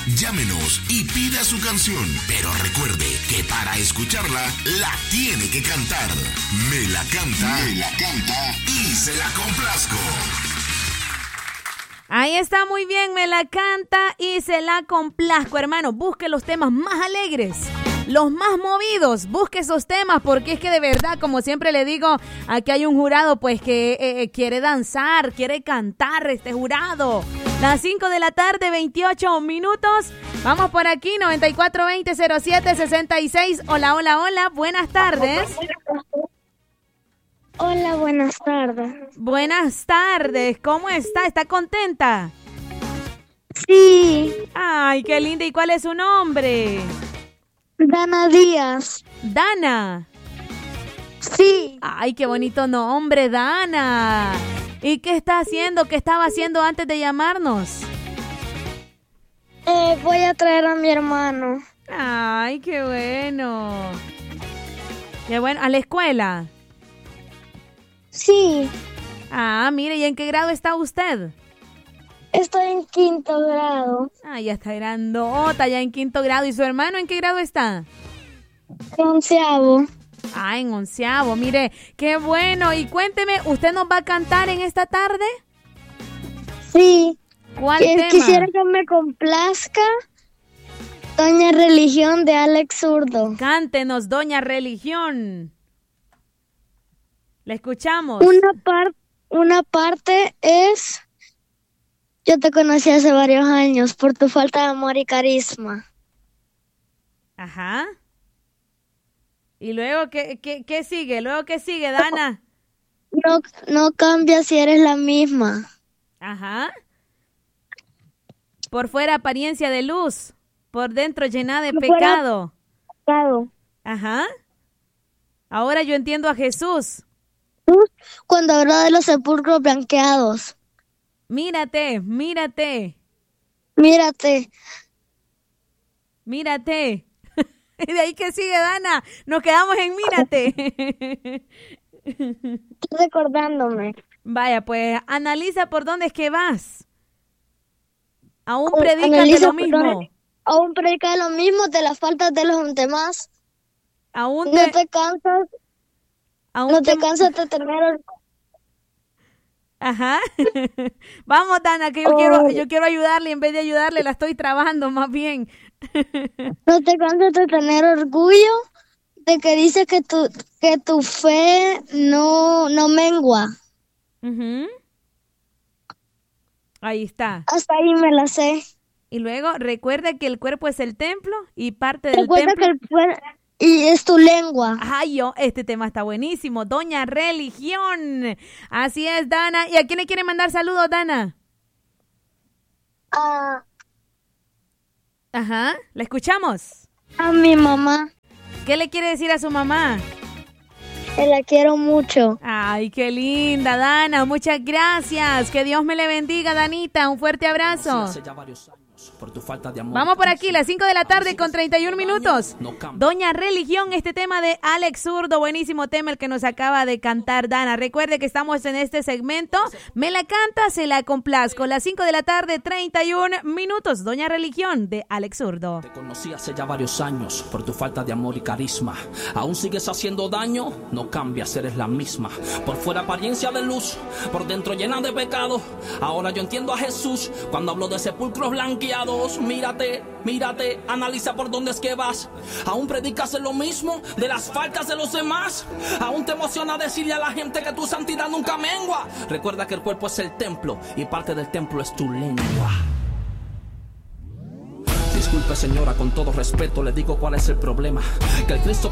Llámenos y pida su canción, pero recuerde que para escucharla la tiene que cantar. Me la canta y se la complazco. Ahí está, muy bien, me la canta y se la complazco, hermano. Busque los temas más alegres, los más movidos, busque esos temas, porque es que de verdad, como siempre le digo, aquí hay un jurado pues que quiere danzar, quiere cantar este jurado. Las 5 de la tarde, 28 minutos. Vamos por aquí, 9420-0766. Hola, hola, hola, buenas tardes. Hola, buenas tardes. Buenas tardes, ¿cómo está? ¿Está contenta? Sí. Ay, qué linda. ¿Y cuál es su nombre? Dana Díaz. Dana. Sí. Ay, qué bonito nombre, Dana. ¿Y qué está haciendo? ¿Qué estaba haciendo antes de llamarnos? Voy a traer a mi hermano. Ay, qué bueno. Qué bueno. ¿A la escuela? Sí. Ah, mire, ¿y en qué grado está usted? Estoy en 5º grado. Ah, ya está grandota, ya en 5º grado. ¿Y su hermano en qué grado está? En 11º. Ah, en 11º. Mire, qué bueno. Y cuénteme, ¿usted nos va a cantar en esta tarde? Sí. ¿Cuál tema? Quisiera que me complazca Doña Religión de Alex Zurdo. Cántenos, Doña Religión. La escuchamos. Una parte es: yo te conocí hace varios años por tu falta de amor y carisma. Ajá. ¿Y luego qué sigue? ¿Luego qué sigue, Dana? No cambias si eres la misma. Ajá. Por fuera apariencia de luz, por dentro llena de pecado. Ajá. Ahora yo entiendo a Jesús. Cuando habla de los sepulcros blanqueados. Mírate. ¿Y de ahí qué sigue, Dana? Nos quedamos en mírate. Estoy recordándome. Vaya, pues analiza por dónde es que vas. Aún predicas de lo mismo. Aún predicas de lo mismo, de las faltas de los demás. Aún no te cansas. No te cansas de tener. Ajá. Vamos, Dana, que yo quiero ayudarle. En vez de ayudarle, la estoy trabajando más bien. No te cansas de tener orgullo de que dices que tu fe no mengua. Uh-huh. Ahí está. Hasta ahí me la sé. Y luego, recuerda que el cuerpo es el templo y parte del templo. Que el cuerpo y es tu lengua. Ay, este tema está buenísimo. Doña Religión. Así es, Dana. ¿Y a quién le quiere mandar saludos, Dana? Ajá. ¿La escuchamos? A mi mamá. ¿Qué le quiere decir a su mamá? Que la quiero mucho. Ay, qué linda, Dana. Muchas gracias. Que Dios me le bendiga, Danita. Un fuerte abrazo. Por tu falta de amor. Vamos por aquí, las 5 de la tarde con 31 minutos. Doña Religión, este tema de Alex Zurdo, buenísimo tema el que nos acaba de cantar Dana. Recuerde que estamos en este segmento. Me la canta, se la complazco. Las 5 de la tarde, 31 minutos. Doña Religión de Alex Zurdo. Te conocí hace ya varios años por tu falta de amor y carisma. ¿Aún sigues haciendo daño? No cambias, eres la misma. Por fuera apariencia de luz, por dentro llena de pecado. Ahora yo entiendo a Jesús cuando hablo de sepulcros blanqueados. Mírate, analiza por dónde es que vas. ¿Aún predicas lo mismo de las faltas de los demás? ¿Aún te emociona decirle a la gente que tu santidad nunca mengua? Recuerda que el cuerpo es el templo y parte del templo es tu lengua. Disculpe, señora, con todo respeto le digo cuál es el problema. Que el Cristo